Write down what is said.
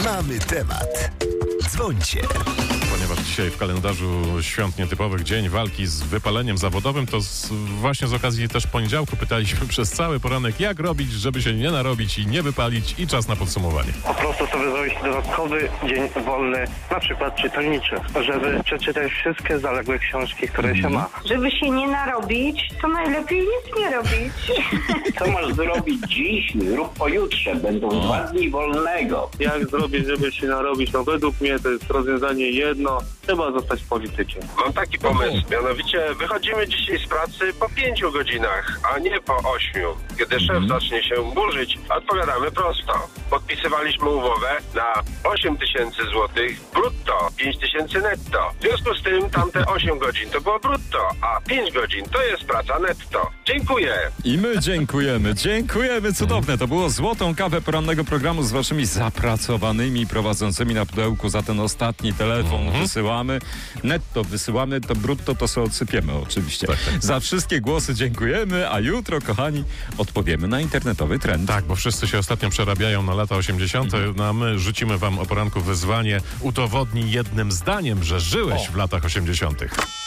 Mamy temat. Dzwońcie. Ponieważ dzisiaj w kalendarzu świąt nietypowych dzień walki z wypaleniem zawodowym, to właśnie z okazji też poniedziałku pytaliśmy przez cały poranek, jak robić, żeby się nie narobić i nie wypalić, i czas na podsumowanie. Po prostu sobie zrobić dodatkowy dzień wolny, na przykład czytelniczy, żeby przeczytać wszystkie zaległe książki, które się ma. Żeby się nie narobić, to najlepiej nic nie robić. Co masz zrobić dziś lub pojutrze? Będą 2 dni wolnego. Jak zrobić, żeby się narobić? No według mnie to jest rozwiązanie jedno, trzeba zostać politykiem. Mam taki pomysł, mianowicie wychodzimy dzisiaj z pracy po 5 godzinach, a nie po 8. Kiedy szef zacznie się burzyć, odpowiadamy prosto. Podpisywaliśmy umowę na 8 tysięcy złotych brutto, 5 tysięcy netto. W związku z tym tamte 8 godzin to było brutto, a 5 godzin to jest praca netto. Dziękuję. I my dziękujemy. Dziękujemy, cudowne. To było złotą kawę porannego programu z waszymi zapracowanymi prowadzącymi na pudełku. Za ten ostatni telefon wysyłamy. Netto wysyłamy, to brutto to sobie odsypiemy oczywiście. Tak. Za wszystkie głosy dziękujemy, a jutro, kochani, odpowiemy na internetowy trend. Tak, bo wszyscy się ostatnio przerabiają na lata 80., no a my rzucimy wam o poranku wyzwanie: udowodnij jednym zdaniem, że żyłeś w latach 80.